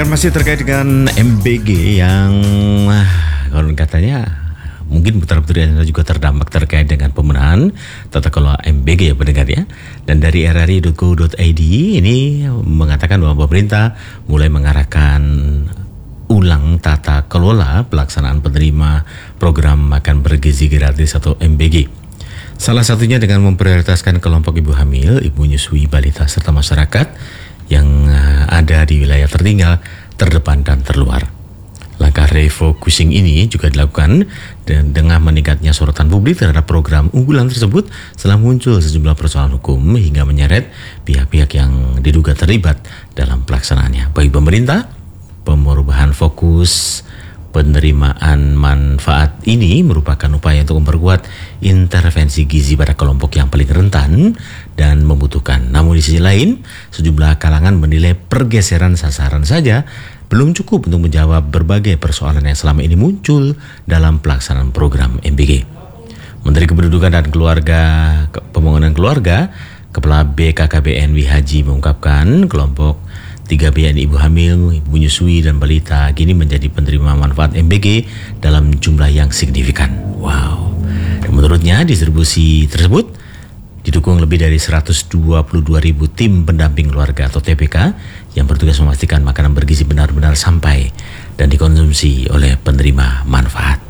Pendengar, masih terkait dengan MBG yang konon katanya mungkin putra-putri Anda juga terdampak terkait dengan pembenahan tata kelola MBG ya pendengar ya. Dan dari rri.co.id ini mengatakan bahwa pemerintah mulai mengarahkan ulang tata kelola pelaksanaan penerima program makan bergizi gratis atau MBG. Salah satunya dengan memprioritaskan kelompok ibu hamil, ibu menyusui, balita serta masyarakat yang ada di wilayah tertinggal, terdepan dan terluar. Langkah refocusing ini juga dilakukan dengan meningkatnya sorotan publik terhadap program unggulan tersebut setelah muncul sejumlah persoalan hukum hingga menyeret pihak-pihak yang diduga terlibat dalam pelaksanaannya. Bagi pemerintah, perubahan fokus penerimaan manfaat ini merupakan upaya untuk memperkuat intervensi gizi pada kelompok yang paling rentan dan membutuhkan. Namun di sisi lain, sejumlah kalangan menilai pergeseran sasaran saja belum cukup untuk menjawab berbagai persoalan yang selama ini muncul dalam pelaksanaan program MBG. Menteri Kependudukan dan Pembangunan Keluarga, Kepala BKKBN Wihaji mengungkapkan kelompok 3B ibu hamil, ibu menyusui dan balita kini menjadi penerima manfaat MBG dalam jumlah yang signifikan. Wow. Dan menurutnya distribusi tersebut didukung lebih dari 122.000 tim pendamping keluarga atau TPK yang bertugas memastikan makanan bergizi benar-benar sampai dan dikonsumsi oleh penerima manfaat.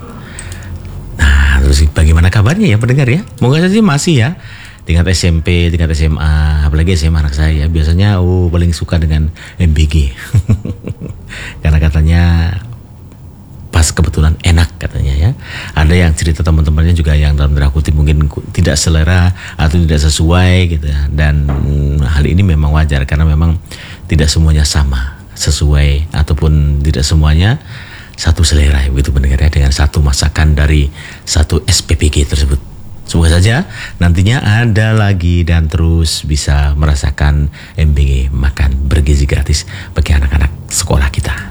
Nah, terus bagaimana kabarnya ya pendengar ya? Moga saja masih ya. Tingkat SMP, tingkat SMA, apalagi SMA anak saya biasanya paling suka dengan MBG karena katanya pas kebetulan enak katanya ya. Ada yang cerita teman-temannya juga yang dalam tanda kutip mungkin tidak selera atau tidak sesuai gitu ya. Dan hal ini memang wajar karena memang tidak semuanya sama sesuai ataupun tidak semuanya satu selera begitu pendengar ya, dengan satu masakan dari satu SPPG tersebut. Semoga saja nantinya ada lagi dan terus bisa merasakan MBG makan bergizi gratis bagi anak-anak sekolah kita.